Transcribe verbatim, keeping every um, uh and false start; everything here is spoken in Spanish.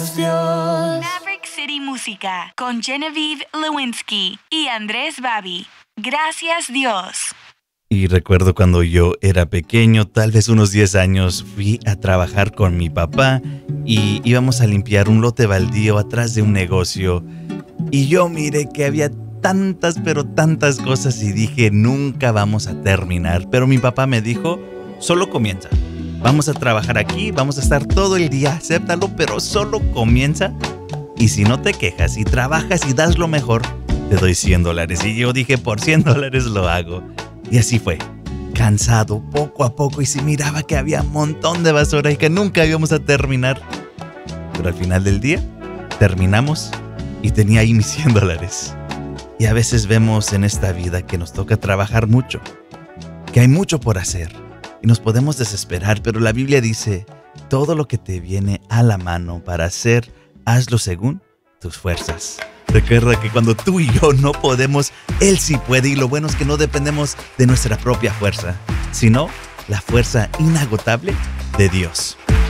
Dios. Maverick City Música con Genevieve Lewinsky y Andrés Babi. Gracias Dios. Y recuerdo cuando yo era pequeño, tal vez unos diez años, fui a trabajar con mi papá y íbamos a limpiar un lote baldío atrás de un negocio. Y yo miré que había tantas, pero tantas cosas y dije, nunca vamos a terminar. Pero mi papá me dijo, solo comienza. Vamos a trabajar aquí, vamos a estar todo el día, acéptalo, pero solo comienza. Y si no te quejas y trabajas y das lo mejor, te doy cien dólares. Y yo dije, por cien dólares lo hago. Y así fue, cansado poco a poco y se miraba que había un montón de basura y que nunca íbamos a terminar. Pero al final del día, terminamos y tenía ahí mis cien dólares. Y a veces vemos en esta vida que nos toca trabajar mucho, que hay mucho por hacer y nos podemos desesperar, pero la Biblia dice, todo lo que te viene a la mano para hacer, hazlo según tus fuerzas. Recuerda que cuando tú y yo no podemos, Él sí puede, y lo bueno es que no dependemos de nuestra propia fuerza, sino la fuerza inagotable de Dios.